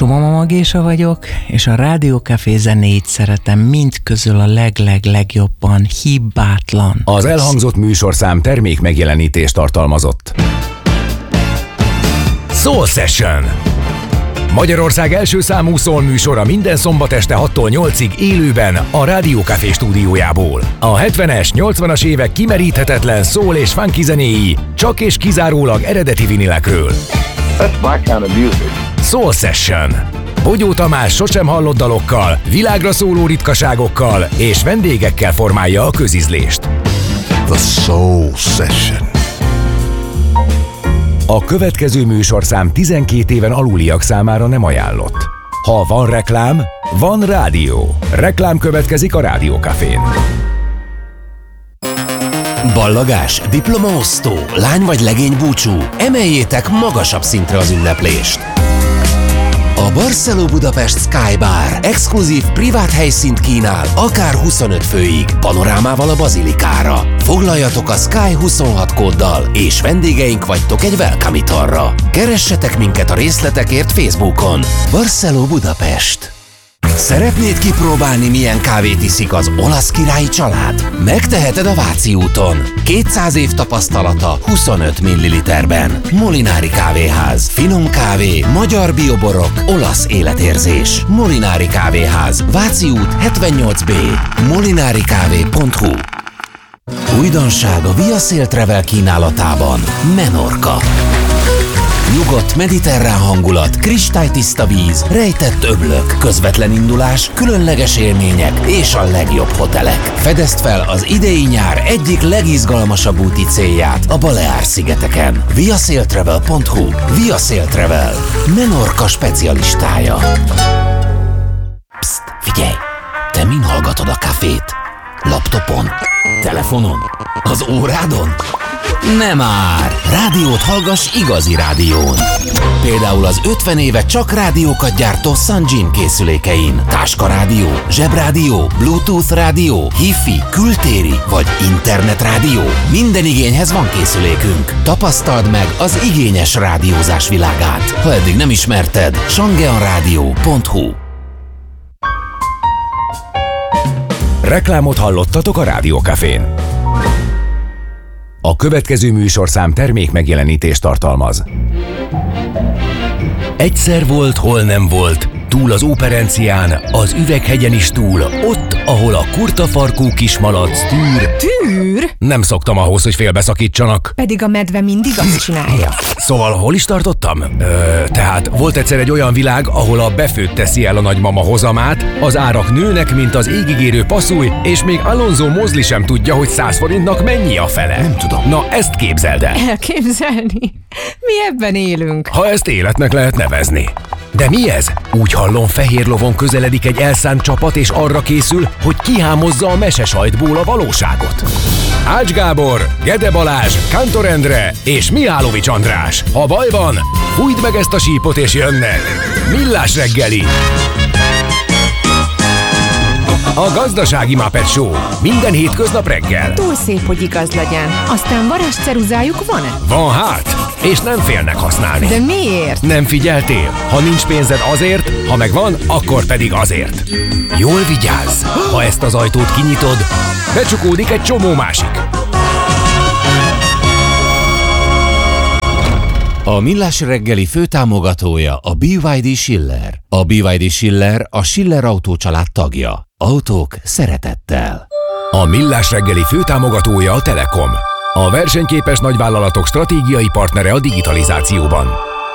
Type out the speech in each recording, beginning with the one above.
Somamama Gésa vagyok, és a Rádió Café zenéit szeretem mindközül a legjobban, hibátlan. Az elhangzott műsorszám termék megjelenítést tartalmazott. Soul Session. Magyarország első számú soul műsora minden szombat este 6-tól 8-ig élőben a Rádió Café stúdiójából. A 70-es, 80-as évek kimeríthetetlen soul és funky zenéi csak és kizárólag eredeti vinilekről. That's my kind of music. Soul Session. Bogyó Tamás sosem hallott dalokkal, világra szóló ritkaságokkal és vendégekkel formálja a közízlést. The Soul Session. A következő műsorszám 12 éven aluliak számára nem ajánlott. Ha van reklám, van rádió. Reklám következik a Rádió Cafén. Ballagás, diplomaosztó, lány vagy legény búcsú, emeljétek magasabb szintre az ünneplést. A Barceló Budapest Sky Bar exkluzív privát helyszínt kínál, akár 25 főig, panorámával a bazilikára. Foglaljatok a Sky 26 kóddal, és vendégeink vagytok egy welcome italra. Keressetek minket a részletekért Facebookon. Barceló Budapest. Szeretnéd kipróbálni, milyen kávét iszik az olasz királyi család? Megteheted a Váci úton. 200 év tapasztalata 25 ml-ben. Molinári Kávéház. Finom kávé, magyar bioborok, olasz életérzés. Molinári Kávéház. Váci út 78B. molinarikávé.hu. Újdonság a Via Sail Travel kínálatában. Menorca. Nyugodt mediterrán hangulat, kristálytiszta víz, rejtett öblök, közvetlen indulás, különleges élmények és a legjobb hotelek. Fedezd fel az idei nyár egyik legizgalmasabb úti célját a Baleár-szigeteken. viasailtravel.hu. Via Sail Travel. Menorca specialistája. Psst, figyelj! Te min hallgatod a kafét? Laptopon? Telefonon? Az órádon? Nem már! Rádiót hallgass igazi rádión. Például az 50 éve csak rádiókat gyártó Sanjin készülékein. Táskarádió, zsebrádió, Bluetooth rádió, Hi-Fi, kültéri vagy internetrádió. Minden igényhez van készülékünk. Tapasztald meg az igényes rádiózás világát. Ha eddig nem ismerted, shangeonradio.hu. Reklámot hallottatok a Rádió Cafén. A következő műsorszám termék megjelenítést tartalmaz. Egyszer volt, hol nem volt, túl az Óperencián, az Üveghegyen is túl, ott, ahol a kurtafarkú kismalac tűr. Tűr? Nem szoktam ahhoz, hogy félbeszakítsanak. Pedig a medve mindig azt csinálja. Szóval hol is tartottam? Tehát volt egyszer egy olyan világ, ahol a befőtt teszi el a nagymama hozamát, az árak nőnek, mint az égigérő passzúj, és még Alonso Mosley sem tudja, hogy 100 forintnak mennyi a fele. Nem tudom. Na, ezt képzeld el. Elképzelni? Mi ebben élünk. Ha ezt életnek lehet nevezni. De mi ez? Úgy hallom, fehér lovon közeledik egy elszánt csapat, és arra készül, hogy kihámozza a mesesajtból a valóságot. Ács Gábor, Gede Balázs, Kántor Endre és Mihálovics András. Ha baj van, fújd meg ezt a sípot és jönnek. Millás reggeli. A Gazdasági Muppet Show. Minden hétköznap reggel. Túl szép, hogy igaz legyen. Aztán varázsceruzájuk van-e? Van hát, és nem félnek használni. De miért? Nem figyeltél? Ha nincs pénzed azért, ha megvan, akkor pedig azért. Jól vigyázz! Ha ezt az ajtót kinyitod, becsukódik egy csomó másik. A Millás reggeli főtámogatója a BYD Schiller. A BYD Schiller a Schiller Autó család tagja. Autók szeretettel. A Millás reggeli főtámogatója a Telekom. A versenyképes nagyvállalatok stratégiai partnere a digitalizációban.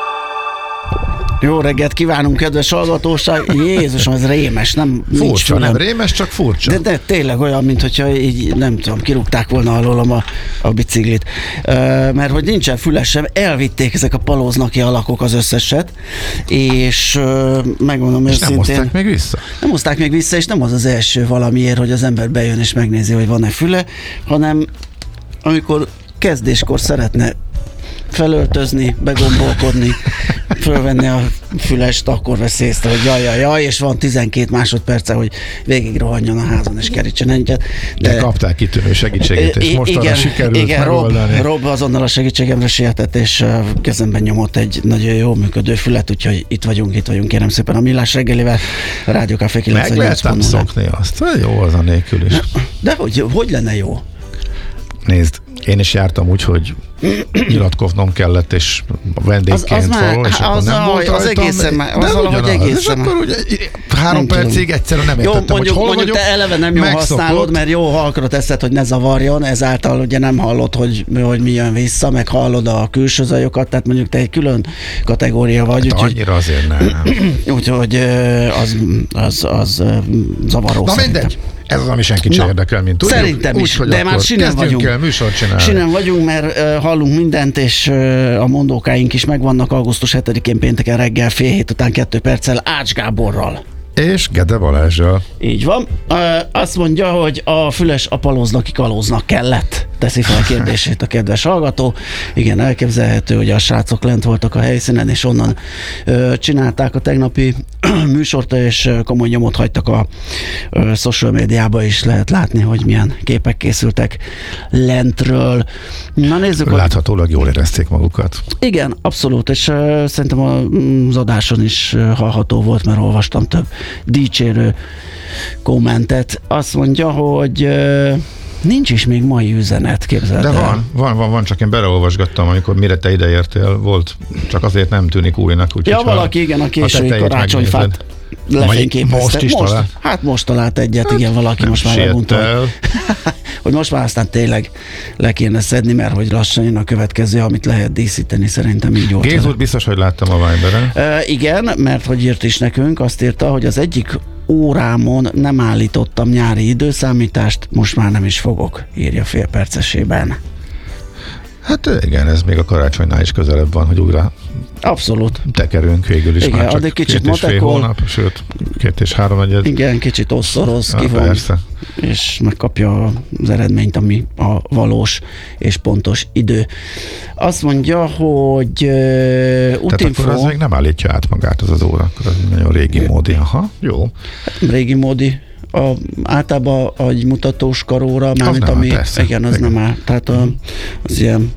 Jó reggelt kívánunk, kedves hallgatóság! Jézusom, ez rémes, nem Furcsa, nem rémes, csak furcsa. De tényleg olyan, mintha így, nem tudom, kirúgták volna alólam a biciklit. Mert hogy nincsen füles sem, elvitték ezek a palóznaki alakok az összeset, és megmondom és őszintén... nem hozták még vissza? Nem hozták még vissza, és nem az az első valamiért, hogy az ember bejön és megnézi, hogy van-e füle, hanem amikor kezdéskor szeretne felöltözni, begombolkodni, fölvenni a fülest, akkor vesz észre, hogy jaj, és van 12 másodperce, hogy végig rohanjon a házon és kerítsen egyet. De kapták kitűnő segítséget, és mostanra sikerült megoldani. Rob azonnal a segítségemre sietett, és kezemben nyomott egy nagyon jó működő fület, úgyhogy itt vagyunk, kérem szépen a Millás reggelivel, a Rádió Café 98.0. Meg lehettem szokni azt, jó az a nélkül is. De hogy lenne jó? Nézd, én is jártam úgy, hogy nyilatkoznom kellett, és vendégként való, és akkor nem volt rajtam. Az egészen az valahogy egészen. És akkor ugye 3 percig egyszerűen nem értettem, hogy hol vagyok. Te eleve nem jól használod, mert jó halkra teszed, hogy ne zavarjon, ezáltal ugye nem hallod, hogy mi jön vissza, meg hallod a külső zajokat, tehát mondjuk te egy külön kategória vagy. Hát annyira azért nem. Úgyhogy az zavaró. Na mindegy. Ez az, ami senkit sem érdekel, mint tudjuk. Szerintem is, de már sinen vagyunk. El műsort csinálni. Sinen vagyunk, mert hallunk mindent, és a mondókáink is megvannak augusztus 7-én pénteken reggel 6:30 után 2 perccel Ács Gáborral. És Gede Balázsral. Így van. Azt mondja, hogy a füles apalóznak, kalóznak kellett. Teszi fel a kérdését a kedves hallgató. Igen, elképzelhető, hogy a srácok lent voltak a helyszínen, és onnan csinálták a tegnapi műsort, és komoly nyomot hagytak a social médiába is. Lehet látni, hogy milyen képek készültek lentről. Na nézzük. Láthatólag jól érezték magukat. Igen, abszolút, és szerintem az adáson is hallható volt, mert olvastam több dicsérő kommentet. Azt mondja, hogy nincs is még mai üzenet, képzeld el. De van, csak én beleolvasgattam, amikor mire te ideértél, volt, csak azért nem tűnik újnak. Ja, valaki igen, a késői karácsonyfát lefényképezte. Most talált egyet, igen, valaki most már elmondta, hogy most már aztán tényleg le kéne szedni, mert hogy lassan jön a következő, amit lehet díszíteni, szerintem így volt. Géz úr, biztos, hogy láttam a Viberen. Igen, mert hogy írt is nekünk, azt írta, hogy az egyik órámon nem állítottam nyári időszámítást, most már nem is fogok, írja félpercesében. Hát igen, ez még a karácsonynál is közelebb van, hogy újra abszolút tekerünk végül is. Igen, már csak kicsit 2,5 hónap, sőt 2 és 3 egyed. Igen, kicsit osszoroz, kivon, és megkapja az eredményt, ami a valós és pontos idő. Azt mondja, hogy Utinfo... Tehát akkor az még nem állítja át magát az óra, akkor az nagyon régi módi. Aha, jó. Régi módi. Általában egy mutatós karóra, mármint ami, persze, igen, az igen. Nem áll. Tehát az ilyen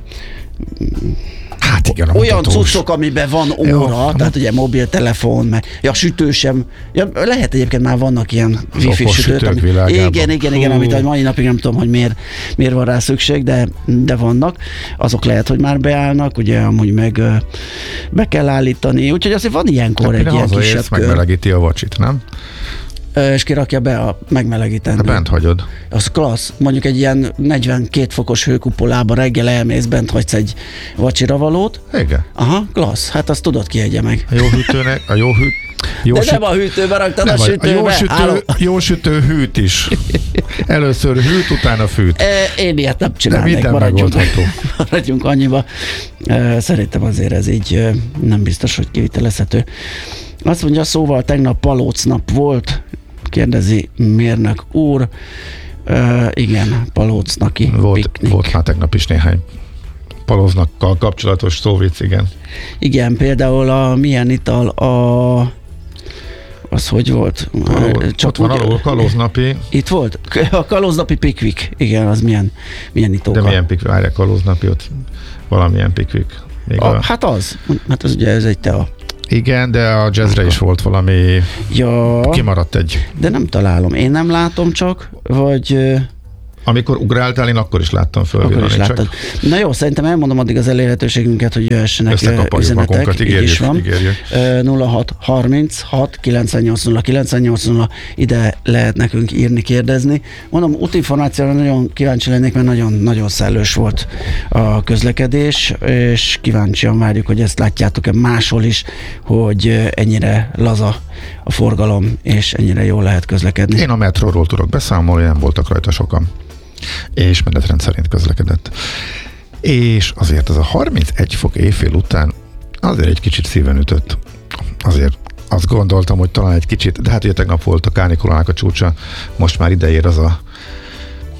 hát igen, olyan cuccok, amiben van óra, jó, tehát ugye mobiltelefon, meg sütő sem. Ja, lehet egyébként már vannak ilyen wifi sütők. Igen, amit a mai napig nem tudom, hogy miért van rá szükség, de vannak. Azok lehet, hogy már beállnak, ugye amúgy meg be kell állítani. Úgyhogy azért van ilyenkor egy ilyen kisebb kör. Megmelegíti a vacsit, nem? És kirakja be a megmelegítendőt. Bent hagyod. Az klassz. Mondjuk egy ilyen 42 fokos hőkupolába reggel elmész, bent hagysz egy vacsiravalót. Igen. Aha, klassz. Hát azt tudod, ki egye meg. A jó hűtőnek, nem a hűtőbe raktad, a sütőbe. Jó sütő hűt is. Először hűt, utána fűt. Én ilyet nem csinálnék, maradjunk annyiba. Szerintem azért ez így nem biztos, hogy kivitelezhető. Azt mondja, szóval tegnap palócnap volt, kérdezi mérnök úr. Igen, palócnaki piknik. Volt már tegnap is néhány palóznakkal kapcsolatos szóvic, igen. Igen, például milyen ital az hogy volt? Csak ott van alul, kalóznapi. Itt volt? A kalóznapi pikvik. Igen, az milyen itókkal. De milyen pikvik? Várják, kalóznapi, ott valamilyen pikvik. Hát az ugye ez egy tea. Igen, de a jazzre is volt valami, kimaradt egy. De nem találom, én nem látom csak, vagy... Amikor ugráltál, én akkor is láttam fölvillanni. Na jó, szerintem elmondom addig az elérhetőségünket, hogy jöhessenek üzenetek. Így is van. 06 36 980 980, ide lehet nekünk írni, kérdezni. Mondom, útinformációra nagyon kíváncsi lennék, mert nagyon-nagyon szellős volt a közlekedés, és kíváncsian várjuk, hogy ezt látjátok-e máshol is, hogy ennyire laza a forgalom, és ennyire jól lehet közlekedni. Én a metróról tudok beszámolni, nem voltak rajta sokan. És menetrend szerint közlekedett. És azért az a 31 fok éjfél után azért egy kicsit szíven ütött. Azért azt gondoltam, hogy talán egy kicsit, de hát ugye tegnap volt a kánikulának a csúcsa, most már ide ér az a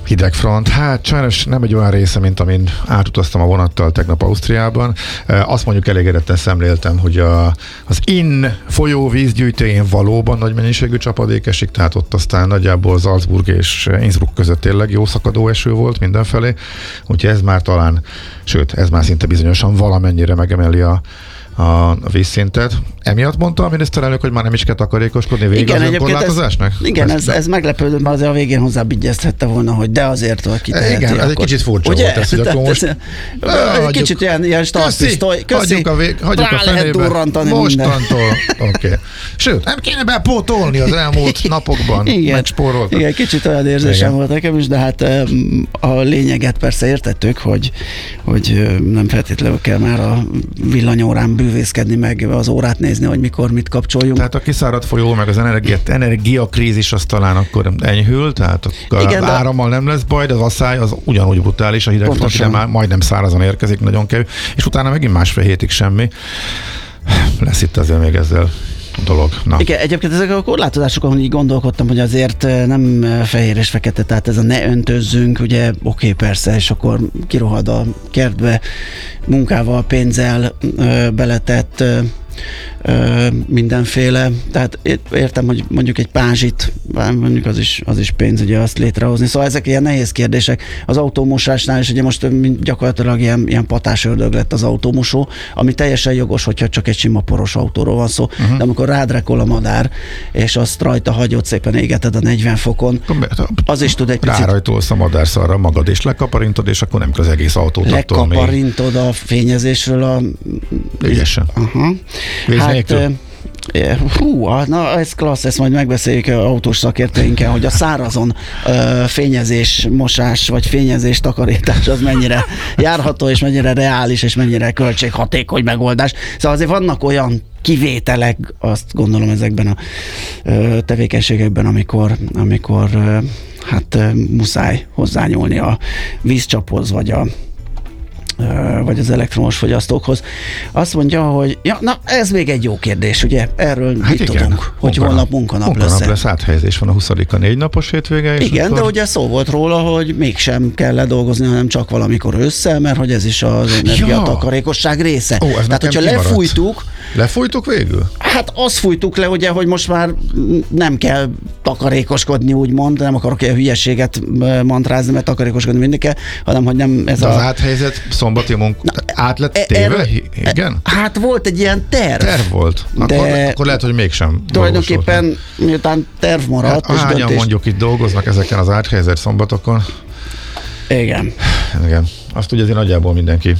Hidegfront, hát sajnos nem egy olyan része, mint amin átutaztam a vonattal tegnap Ausztriában. Azt mondjuk elégedetten szemléltem, hogy az Inn folyó vízgyűjtőjén valóban nagy mennyiségű csapadék esik, tehát ott aztán nagyjából Salzburg és Innsbruck között tényleg jó szakadó eső volt mindenfelé, úgyhogy ez már talán, sőt, ez már szinte bizonyosan valamennyire megemeli a vízszintet. Emiatt mondta a miniszterelnök, hogy már nem is kell takarékoskodni vége az önkorlátozásnak? Igen, ez meglepődött, mert azért a végén hozzábigyezthette volna, hogy de azért, hogy kiteheti. Igen, ez egy kicsit furcsa volt ez, hogy akkor most... Kicsit ilyen startpisztoly. Köszi, hagyjuk a fenébe. Mostantól. Oké. Sőt, nem kéne bepótolni az elmúlt napokban. Igen, kicsit olyan érzésem volt nekem is, de hát a lényeget persze értettük, hogy nem feltétlenül kell már a villanyórán bűvészkedni, meg az órát nézni, hogy mikor mit kapcsoljunk. Tehát a kiszáradt folyó, meg az energiakrízis az talán akkor enyhül, tehát az árammal nem lesz baj, de az asszály az ugyanúgy brutális, a hidegfront ide már majdnem szárazon érkezik, nagyon kevés, és utána megint másfél hétig semmi. Lesz itt azért még ezzel dolog. Na. Igen, egyébként ezek a korlátozások, ahol így gondolkodtam, hogy azért nem fehér és fekete, tehát ez a ne öntözzünk, ugye oké, persze, és akkor kirohad a kertbe munkával, pénzzel beletett mindenféle, tehát értem, hogy mondjuk egy pázsit, mondjuk az is pénz, ugye azt létrehozni, szóval ezek ilyen nehéz kérdések. Az autómosásnál is ugye most gyakorlatilag ilyen patásördög lett az autómosó, ami teljesen jogos, hogyha csak egy sima poros autóról van szó, de amikor rád rekol a madár, és azt rajta hagyod, szépen égeted a 40 fokon, az is tud egy picit... Rárajtolsz a madárszarra magad, és lekaparintod, és akkor nem kell az egész autót attól még. Lekaparintod a fényezésről a... Ügyesen. Na ez klassz, ezt majd megbeszéljük autós szakértőinkkel, hogy a szárazon fényezés, mosás vagy fényezés takarítás az mennyire járható, és mennyire reális, és mennyire költséghatékony megoldás. Szóval azért vannak olyan kivételek, azt gondolom ezekben a tevékenységekben, amikor hát muszáj hozzányúlni a vízcsaphoz, vagy az elektromos fogyasztókhoz. Azt mondja, hogy ez még egy jó kérdés, ugye? Erről hát mit tudunk, hogy holnap munkanap lesz. Áthelyezés van a 20-a 4 napos hétvége. Igen, akkor... de ugye szó volt róla, hogy mégsem kell ledolgozni, hanem csak valamikor ősszel, mert hogy ez is az energiatakarékosság része. Tehát, hogyha Lefújtuk végül? Hát azt fújtuk le, ugye, hogy most már nem kell takarékoskodni, úgymond, nem akarok ilyen hülyeséget mantrázni, mert takarékoskodni mindig kell, hanem, hogy nem ez az áthelyezet szombati át lett téve? Igen? Hát volt egy ilyen terv. Terv volt. Akkor lehet, hogy mégsem. Tulajdonképpen miután terv maradt. Hát, hányan mondjuk itt dolgoznak ezeken az áthelyezett szombatokon? Igen. Azt ugye azért nagyjából mindenki.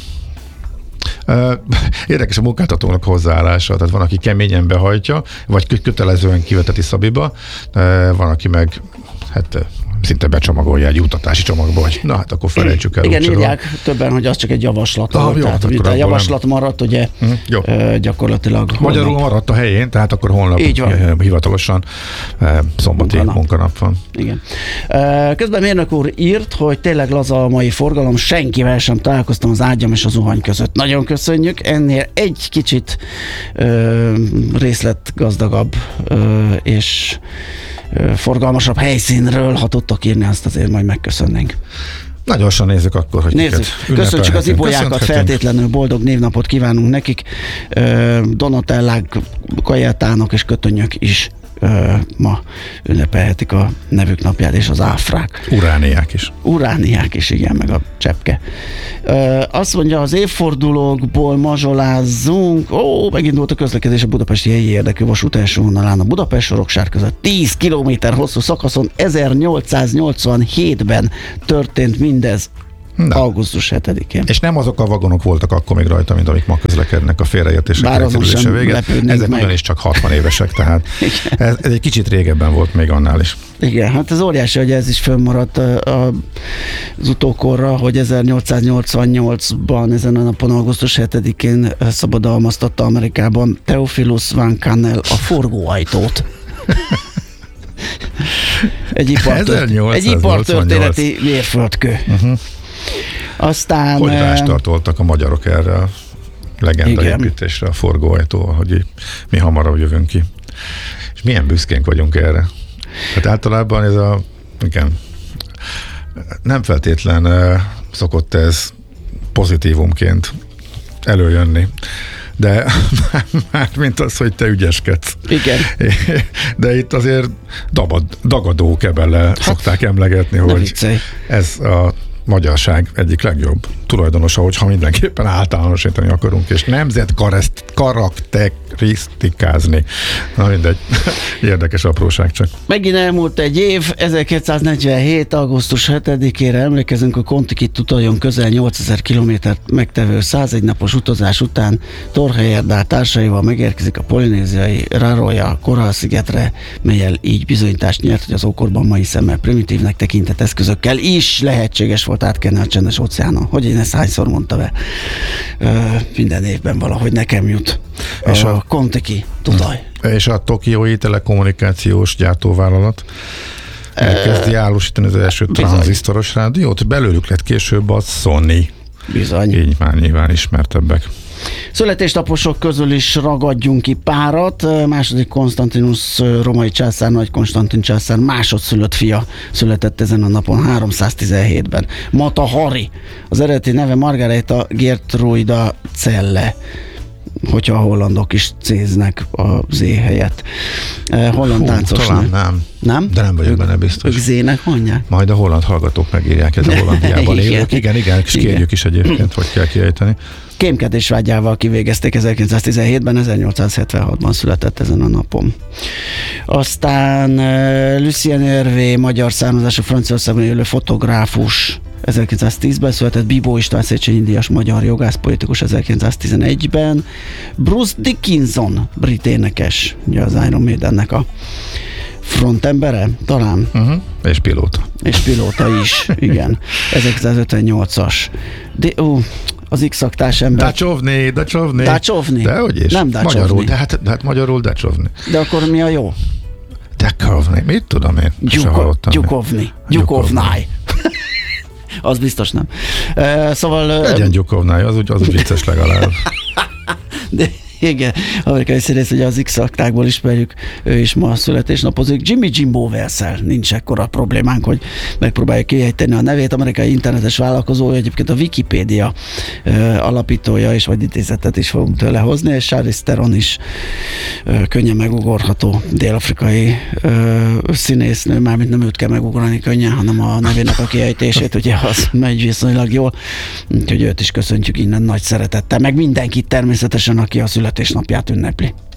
Érdekes a munkáltatónak hozzáállása, tehát van, aki keményen behajtja, vagy kötelezően kiveteti szabiba, van, aki meg hát szinte becsomagolja egy utatási csomagba, hogy na hát akkor felejtsük el. Igen, írják többen, hogy az csak egy javaslat. Tehát, hogy a javaslat maradt, ugye gyakorlatilag magyarul maradt a helyén, tehát akkor holnap hivatalosan szombati munkanap van. Igen. Közben mérnök úr írt, hogy tényleg laza a mai forgalom, senkivel sem találkoztam az ágyam és a zuhany között. Nagyon köszönjük, ennél egy kicsit részletgazdagabb és forgalmasabb helyszínről, ha tudtok írni, azt azért majd megköszönnénk. Na gyorsan nézzük akkor, hogy nézzük. Köszönjük az ibolyákat, feltétlenül boldog névnapot kívánunk nekik. Donatellák, Kajetának és Kötönyök is ma ünnepelhetik a nevük napját, és az áfrák. Urániák is, igen, meg a Csepke. Azt mondja, az évfordulókból mazsolázzunk. Megindult a közlekedés a budapesti helyi érdekű vasút első vonalán a Budapest-Soroksár között. 10 kilométer hosszú szakaszon 1887-ben történt mindez. Augusztus 7-én. És nem azok a vagonok voltak akkor még rajta, mint amik ma közlekednek a félreértések elkerülése véget. Ezek ugyanis csak 60 évesek, tehát ez egy kicsit régebben volt még annál is. Igen, hát ez óriási, hogy ez is fönnmaradt az utókorra, hogy 1888-ban ezen a napon, augusztus 7-én szabadalmaztatta Amerikában Theophilus Van Kannel a forgóajtót. Egy ipartörténeti mérföldkő. Aztán... Hogy rástartoltak a magyarok erre a legenda építésre, a forgóajtóval, hogy mi hamarabb jövünk ki. És milyen büszkénk vagyunk erre. Hát általában ez nem feltétlen szokott ez pozitívumként előjönni. De már mint az, hogy te ügyeskedsz. Igen. De itt azért dagadó kebellel szokták emlegetni, hogy viccelj. ez a magyarság egyik legjobb tulajdonosa, hogyha mindenképpen általánosítani akarunk, és nemzet karakterisztikázni. Na mindegy, érdekes apróság csak. Megint elmúlt egy év, 1947. augusztus 7-ére emlékezünk, a Kon-Tikit utajon közel 8000 kilométert megtevő 101 napos utazás után Torhely Erdál társaival megérkezik a polinéziai Raroja korallszigetre, mellyel így bizonyítást nyert, hogy az ókorban mai szemmel primitívnek tekintett eszközökkel is lehetséges volt átkenni a Csendes óceánon. Hogy én ezt hányszor mondta be? Minden évben valahogy nekem jut. És a Kon-Tiki tudaj. És a tokiói telekommunikációs gyártóvállalat elkezdi állósítani az első tranzisztoros rádiót. Belőlük lett később a Sony. Bizony. Így már nyilván ismertebbek. Születésnaposok közül is ragadjunk ki párat. Második Konstantinus római császár, Nagy Konstantin császár másodszülött fia született ezen a napon 317-ben. Mata Hari. Az eredeti neve Margareta Gertruida Celle, hogyha a hollandok is céznek a Z helyett. Holland táncos. Talán nem. Nem? De nem vagyok benne biztos. Ők Z-nek mondják? Majd a holland hallgatók megírják, ez a Hollandiában élők. Igen, és kérjük is egyébként, hogy kell kiejteni. Kémkedés vágyával kivégezték 1917-ben, 1876-ban született ezen a napon. Aztán Lucien Hervé, magyar származású, Franciaországban élő fotográfus, 1910-ben született. Bibó István, Széchenyi díjas magyar jogász, politikus 1911-ben. Bruce Dickinson, brit énekes, ugye az Iron Maidennek a frontembere, talán. És pilóta. És pilóta is, igen. 1958-as. Az X-aktás ember. Dacsovni. Dacsovni? Dehogy is. Nem Dacsovni. Magyarul, de hát magyarul Dacsovni. De akkor mi a jó? Dacsovni. Mit tudom én? Gyukovnáj. Az biztos nem. Szóval... Legyen Gyukovnáj, az úgy vicces legalább. De igen, amerikai színész, ugye az X-aktákból ismerjük, ő is ma születésnapozik. Jimmy Jimbo Wales-szel nincs ekkora problémánk, hogy megpróbáljuk kiejteni a nevét. Amerikai internetes vállalkozó, egyébként a Wikipédia alapítója és vagy intézetet is fogunk tőle hozni, és Charlize Theron is könnyen megugorható dél-afrikai színésznő, mármint nem őt kell megugrani könnyen, hanem a nevének a kiejtését, ugye az megy viszonylag jól, úgyhogy őt is köszöntjük innen nagy szeretettel, meg mindenkit természetesen, aki a születésnapját ünnepli.